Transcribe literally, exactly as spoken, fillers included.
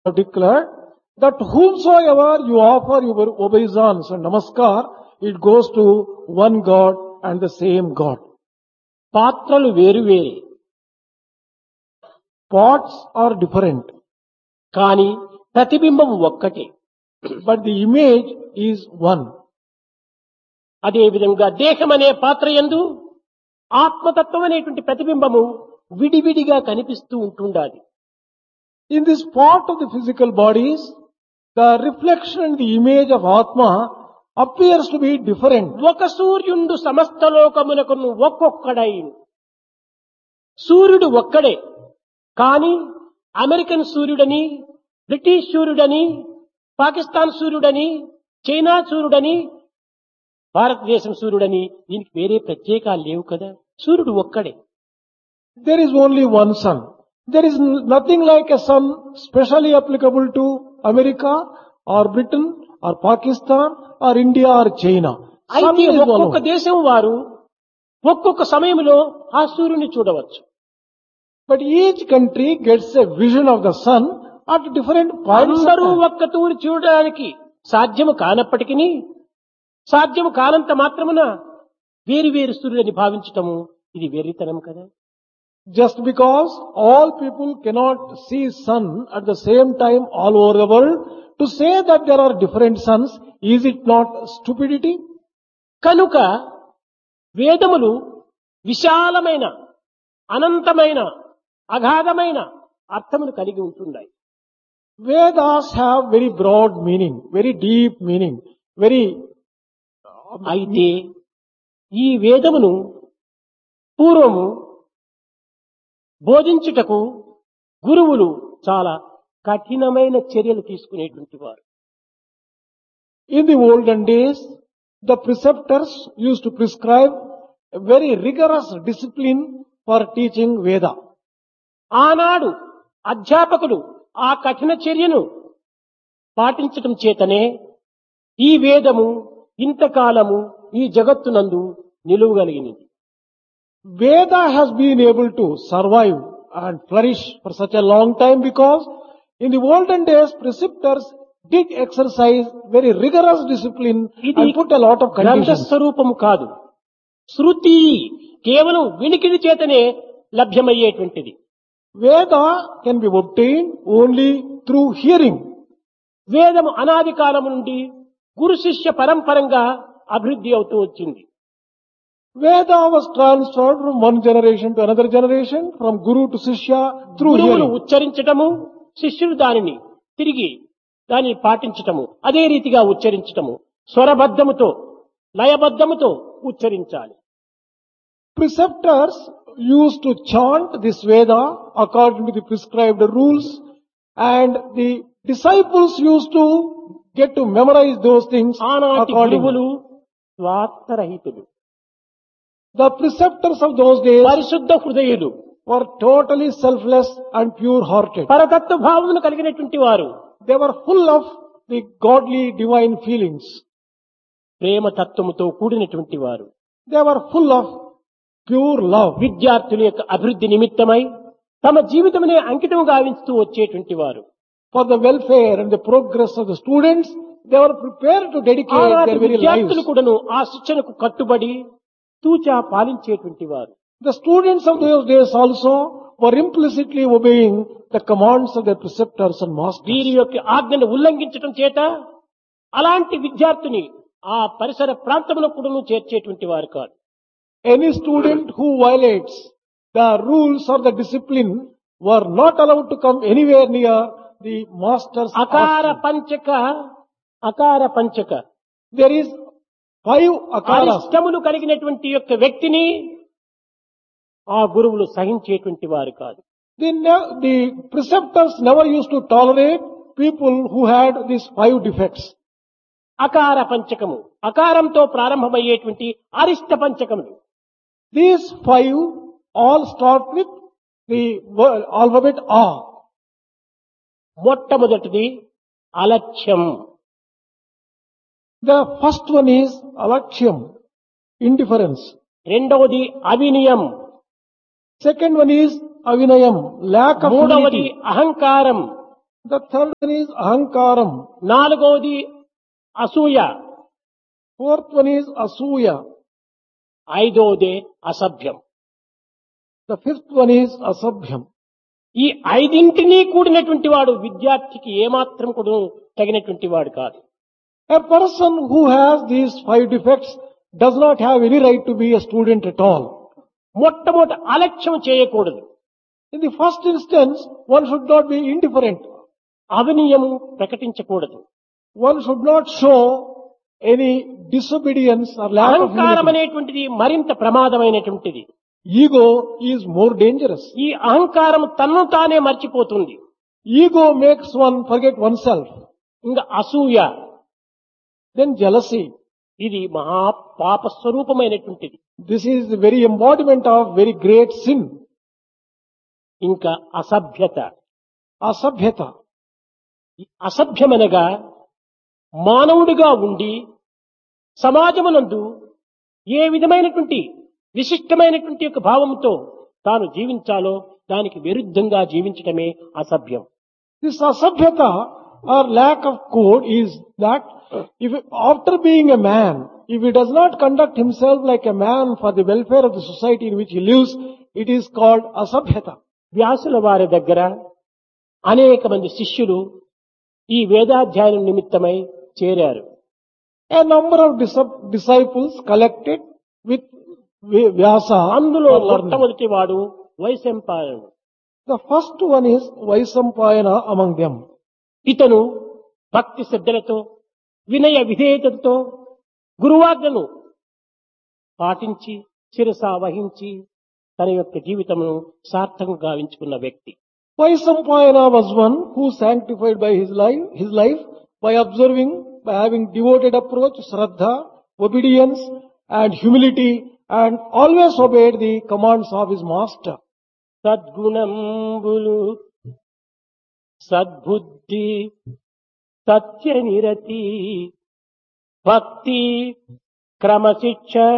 declared that whomsoever you offer your obeisance and namaskar, it goes to one God and the same God. పాత్రలు వేరు వేరే, Pots are different, కానీ ప్రతిబింబం ఒక్కటే. but the image is one. అదే విధంగా దేహం అనే పాత్ర యందు ఆత్మతత్వం అనేటువంటి ప్రతిబింబము విడివిడిగా కనిపిస్తూ ఉంటుండాలి. In this part of the physical bodies, the reflection and the image of Atma appears to be different. ఒక సూర్యుండు సమస్త లోకమునకు ఒక్కొక్కడై, సూర్యుడు ఒక్కడే కానీ అమెరికన్ సూర్యుడని, బ్రిటిష్ సూర్యుడని, పాకిస్తాన్ సూర్యుడని, చైనా సూర్యుడని, భారతదేశం సూర్యుడని దీనికి వేరే ప్రత్యేకాలు లేవు కదా. సూర్యుడు ఒక్కడే. There is only one sun. There is nothing like a sun specially applicable to America or Britain or Pakistan or India or China. Sun అయితే is one ఒక్కొక్క only. దేశం వారు ఒక్కొక్క సమయంలో ఆ సూర్యుని చూడవచ్చు. But each country gets a vision of the sun at different points of అందరూ time. ఒక్క తూరి చూడడానికి సాధ్యము కానప్పటికీ సాధ్యము కానంత మాత్రమున వేరు వేరు సూర్యులని భావించటము ఇది వెర్రితనం కదా. Just because all people cannot see sun at the same time all over the world, to say that there are different suns, is it not stupidity? కనుక వేదములు విశాలమైన, అనంతమైన, అగాధమైన అర్థమును కలిగి ఉంటున్నాయి. Vedas have very broad meaning, very deep meaning, very అయితే ఈ వేదమును పూర్వము బోధించుటకు గురువులు చాలా కఠినమైన చర్యలు తీసుకునేటువంటి వారు. In the olden days, the preceptors used to prescribe a very rigorous discipline for teaching Veda. ఆనాడు అధ్యాపకులు ఆ కఠిన చర్యను పాటించటం చేతనే ఈ వేదము ఇంతకాలము ఈ జగత్తునందు నిలువగలిగినది. Veda has been able to survive and flourish for such a long time because in the olden days preceptors did exercise very rigorous discipline ఇది and put a lot of గ్రంథ conditions. స్వరూపము కాదు, శృతి కేవలం వినికిడి చేతనే లభ్యమయ్యేటువంటిది. Veda can be obtained only through hearing. వేదము అనాది కాలము నుండి గురు శిష్య పరంపరంగా అభివృద్ధి అవుతూ వచ్చింది. Veda was transferred from one generation to another generation, from guru to shishya through గురువులు hearing. ఉచ్చరించటము, శిష్యుడు దానిని తిరిగి దానిని పాటించటము, అదే రీతిగా ఉచ్చరించటము, స్వరబద్ధముతో లయబద్ధముతో ఉచ్చరించాలి. Preceptors used to chant this Veda according to the prescribed rules, and the disciples used to get to memorize those things ఆనాటి accordingly. గురువులు స్వార్థరహితులు, The preceptors of those days పరిశుద్ధ హృదయులు, were totally selfless and pure-hearted. పరతత్వ భావమును కలిగినటువంటి వారు, They were full of the godly divine feelings. ప్రేమ తత్వముతో కూడినటువంటి వారు. They were full of pure love. విద్యార్థుల యొక్క అభివృద్ధి నిమిత్తమై తమ జీవితమునే అంకితం గావిస్తూ వచ్చేటువంటి వారు. For the welfare and the progress of the students, they were prepared to dedicate ఆనాటి their very విద్యార్థులు lives. కూడాను ఆ శిక్షణకు కట్టుబడి తూచా పాలించేటువంటి వారు. The students of those days also were implicitly obeying the commands of their preceptors and masters. వీరి యొక్క ఆజ్ఞను ఉల్లంఘించటం చేత అలాంటి విద్యార్థిని ఆ పరిసర ప్రాంతంలో కూడాను చేర్చేటువంటి వారు కాదు. Any student who violates the rules or the discipline were not allowed to come anywhere near the master's అకార ashram. పంచక అకార పంచక There is five akaras. అరిష్టములు కలిగినటువంటి యొక్క వ్యక్తిని ఆ గురువులు సహించేటువంటి వారు కాదు. The, ne- the preceptors never used to tolerate people who had these five defects. అకార పంచకము, అకారంతో ప్రారంభమయ్యేటువంటి అరిష్ట పంచకములు. These five all start with the word, alphabet A. మొట్టమొదటిది అలక్ష్యం, The first one is alakhyam, indifference. రెండవది అవినయం, Second one is avinayam, lack of మూడవది humility. అహంకారం, The third one is ahankaram. నాలుగవది అసూయ. Fourth one is asuya. ఐదవదే అసభ్యం. The fifth one is asabhyam. ఈ ఐదింటినీ కూడినటువంటి వాడు విద్యార్థికి ఏమాత్రం కూడా తగినటువంటి వాడు కాదు. A person who has these five defects does not have any right to be a student at all. మొట్టమొదట అలక్ష్యం చేయకూడదు. In the first instance, one should not be indifferent. అవినయము ప్రకటించకూడదు. One should not show any disobedience or lack of అహంకారం humility. అనేటువంటిది మరింత ప్రమాదమైనటువంటిది. Ego is more dangerous. ఈ అహంకారం తన్ను తానే మర్చిపోతుంది. Ego makes one forget oneself. ఇంకా అసూయ, Then jealousy. ఇది మహా పాప స్వరూపమైనటువంటిది. This is the very embodiment of very great sin. ఇంకా అసభ్యత. Asabhyata. ఈ అసభ్యమనగా మానవుడిగా ఉండి సమాజమునందు ఏ విధమైనటువంటి విశిష్టమైనటువంటి యొక్క భావంతో తాను జీవించాలో దానికి విరుద్ధంగా జీవించటమే అసభ్యం. This asabhyata or lack of code is that if after being a man, if he does not conduct himself like a man for the welfare of the society in which he lives, it is called asabhyata. వ్యాసుల వారి దగ్గర అనేక మంది శిష్యులు ఈ వేదాధ్యయనం నిమిత్తమై చేరారు. A number of dis- disciples collected with V- Vyasa. అందులో for learning. మొట్టమొదటి వాడు వైశంపాయనుడు. The first one is Vaisampayana among them. ఇతను భక్తి శ్రద్ధలతో వినయ విధేయతతో గురువాజ్ఞను పాటించి శిరస వహించి తన యొక్క జీవితమును సార్థకంగా గావించుకున్న వ్యక్తి. Vaisampayana was one who sanctified by his life, his life by observing, by having devoted approach, shraddha, obedience and humility, and always obeyed the commands of his master. సద్గుణంబులు సద్బుద్ధి సత్య నిరతి భక్తి క్రమశిక్ష